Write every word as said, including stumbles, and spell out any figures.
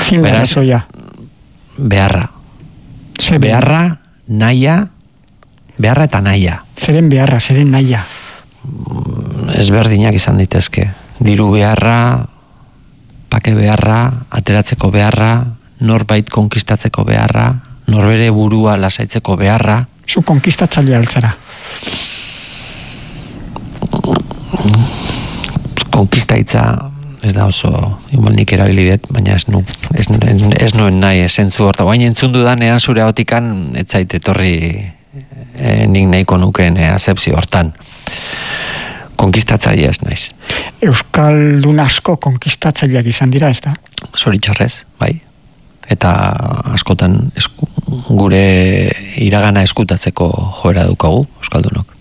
Zein da arrazoia? Beharra. Zer beharra, naia, beharra eta naia. Zeren beharra, zeren naia? Ezberdinak izan daitezke. Diru beharra, pake beharra, ateratzeko beharra, norbait konkistatzeko beharra, norbere burua lasaitzeko beharra. Zu konkistatzailea altzara. Konkistaitza ez da oso, igual nik erabilidet, baina ez nu, ez, ez, ez nuen nahi esentzu horta. Baina entzun dudanean zure hotikan, ez zait etorri e, nik nahiko nukeen e, azepzio hortan. Konkistatzailea ez naiz. Euskaldun asko konkistatzaileak izan dira, ez da? Zoritxarrez, bai. Eta askotan esku, gure iragana eskutatzeko joera daukagu, euskaldunok.